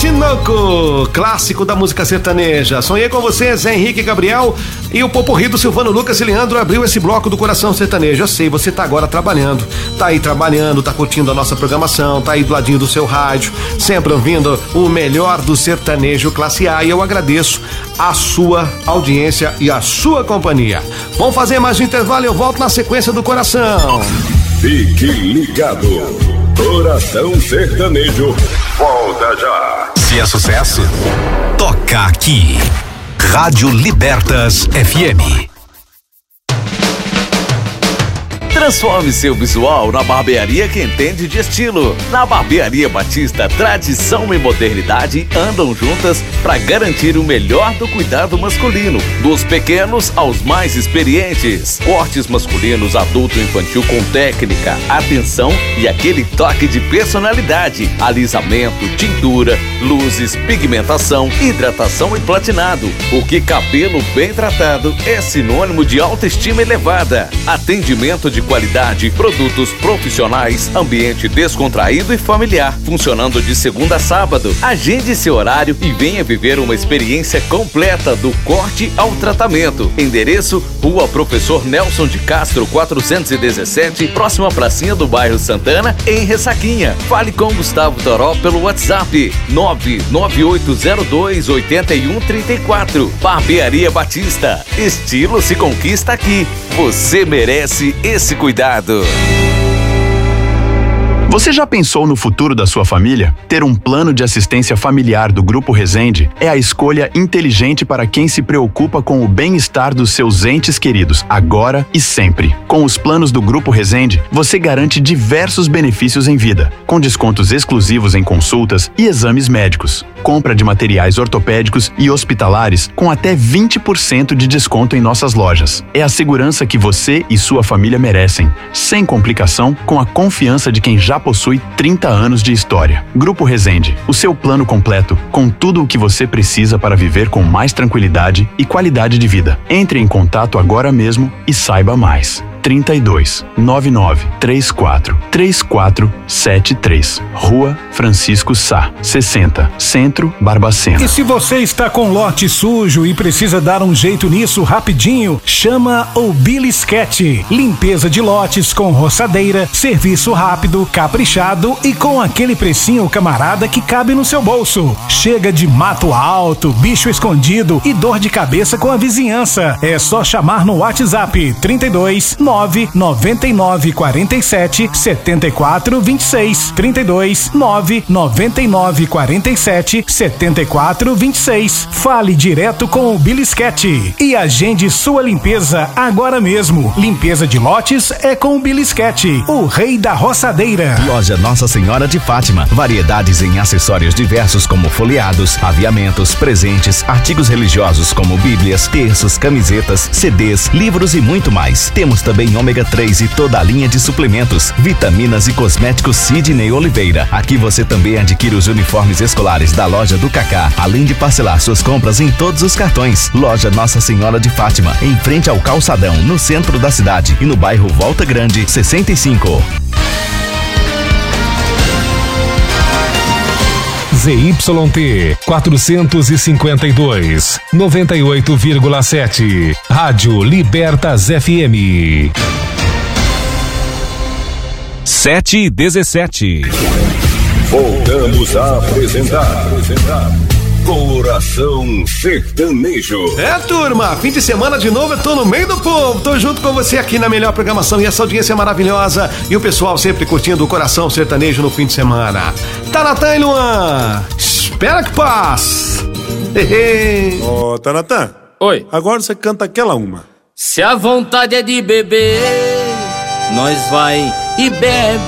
Tinoco, clássico da música sertaneja. Sonhei com você, Zé Henrique Gabriel, e o popurrí do Silvano Lucas e Leandro abriu esse bloco do Coração Sertanejo. Eu sei, você tá agora trabalhando, tá curtindo a nossa programação, tá aí do ladinho do seu rádio, sempre ouvindo o melhor do sertanejo classe A, e eu agradeço a sua audiência e a sua companhia. Vamos fazer mais um intervalo e eu volto na sequência do Coração. Fique ligado, Coração Sertanejo volta já. Se é sucesso, toca aqui. Rádio Libertas FM. Transforme seu visual na barbearia que entende de estilo. Na Barbearia Batista, tradição e modernidade andam juntas para garantir o melhor do cuidado masculino, dos pequenos aos mais experientes. Cortes masculinos, adulto e infantil com técnica, atenção e aquele toque de personalidade. Alisamento, tintura, luzes, pigmentação, hidratação e platinado. Porque cabelo bem tratado é sinônimo de autoestima elevada. Atendimento de qualidade, produtos profissionais, ambiente descontraído e familiar, funcionando de segunda a sábado. Agende seu horário e venha viver uma experiência completa do corte ao tratamento. Endereço: Rua Professor Nelson de Castro 417, próxima pracinha do bairro Santana, em Ressaquinha. Fale com Gustavo Toró pelo WhatsApp 998028134. Barbearia Batista, estilo se conquista aqui. Você merece esse cuidado. Você já pensou no futuro da sua família? Ter um plano de assistência familiar do Grupo Resende é a escolha inteligente para quem se preocupa com o bem-estar dos seus entes queridos, agora e sempre. Com os planos do Grupo Resende, você garante diversos benefícios em vida, com descontos exclusivos em consultas e exames médicos, compra de materiais ortopédicos e hospitalares com até 20% de desconto em nossas lojas. É a segurança que você e sua família merecem, sem complicação, com a confiança de quem já possui 30 anos de história. Grupo Resende, o seu plano completo, com tudo o que você precisa para viver com mais tranquilidade e qualidade de vida. Entre em contato agora mesmo e saiba mais. 32 99 34 3473. Rua Francisco Sá, 60, Centro, Barbacena. E se você está com lote sujo e precisa dar um jeito nisso rapidinho, chama o Bilisquete. Limpeza de lotes com roçadeira, serviço rápido, caprichado e com aquele precinho camarada que cabe no seu bolso. Chega de mato alto, bicho escondido e dor de cabeça com a vizinhança. É só chamar no WhatsApp 32 999 47 74 26. 32 999 47 74 26. Fale direto com o Bilisquete e agende sua limpeza agora mesmo. Limpeza de lotes é com o Bilisquete, o rei da roçadeira. Loja Nossa Senhora de Fátima. Variedades em acessórios diversos como folheados, aviamentos, presentes, artigos religiosos como bíblias, terços, camisetas, CDs, livros e muito mais. Temos também ômega 3 e toda a linha de suplementos, vitaminas e cosméticos Sidney Oliveira. Aqui você também adquire os uniformes escolares da loja do Cacá, além de parcelar suas compras em todos os cartões. Loja Nossa Senhora de Fátima, em frente ao Calçadão, no centro da cidade e no bairro Volta Grande, 65. ZYT 452, 98,7. Rádio Libertas FM. 7:17. Voltamos a apresentar Coração Sertanejo. É, turma, fim de semana de novo, eu tô no meio do povo, tô junto com você aqui na melhor programação e essa audiência maravilhosa e o pessoal sempre curtindo o Coração Sertanejo no fim de semana. Tanatan e Luan, espera que passe. Ô, Tanatan. Oi. Agora você canta aquela uma. Se a vontade é de beber, nós vai e bebe.